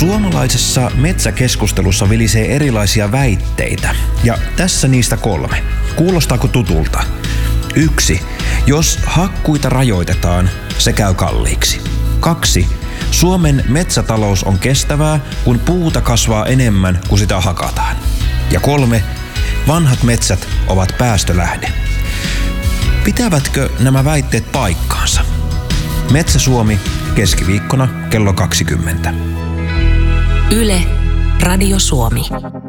Suomalaisessa metsäkeskustelussa vilisee erilaisia väitteitä, ja tässä niistä 3. Kuulostaako tutulta? 1. Jos hakkuita rajoitetaan, se käy kalliiksi. 2. Suomen metsätalous on kestävää, kun puuta kasvaa enemmän kuin sitä hakataan. Ja 3. Vanhat metsät ovat päästölähde. Pitävätkö nämä väitteet paikkaansa? Metsä Suomi, keskiviikkona kello 20. Yle, Radio Suomi.